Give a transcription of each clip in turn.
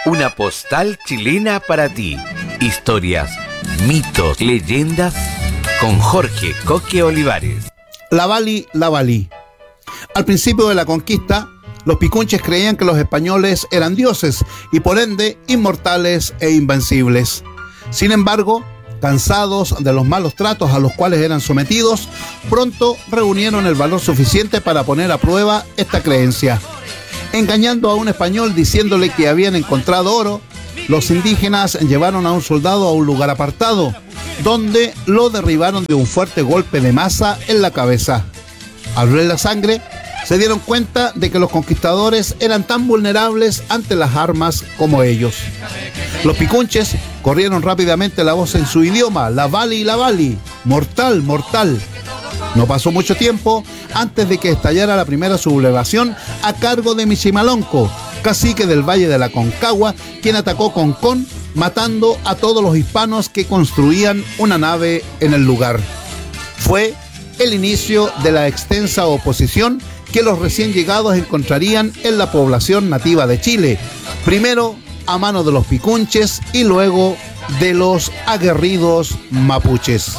Una postal chilena para ti. Historias, mitos, leyendas con Jorge Coque Olivares. La Bali. Al principio de la conquista, los picunches creían que los españoles eran dioses y por ende inmortales e invencibles. Sin embargo, cansados de los malos tratos a los cuales eran sometidos, pronto reunieron el valor suficiente para poner a prueba esta creencia. Engañando a un español diciéndole que habían encontrado oro, los indígenas llevaron a un soldado a un lugar apartado, donde lo derribaron de un fuerte golpe de maza en la cabeza. Al ver la sangre, se dieron cuenta de que los conquistadores eran tan vulnerables ante las armas como ellos. Los picunches corrieron rápidamente la voz en su idioma, la Bali, mortal. No pasó mucho tiempo antes de que estallara la primera sublevación a cargo de Michimalonco, cacique del Valle de la Concagua, quien atacó Concón, matando a todos los hispanos que construían una nave en el lugar. Fue el inicio de la extensa oposición que los recién llegados encontrarían en la población nativa de Chile, primero a mano de los picunches y luego de los aguerridos mapuches.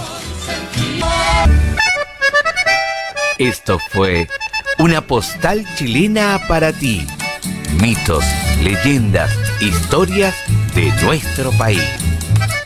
Esto fue una postal chilena para ti. Mitos, leyendas, historias de nuestro país.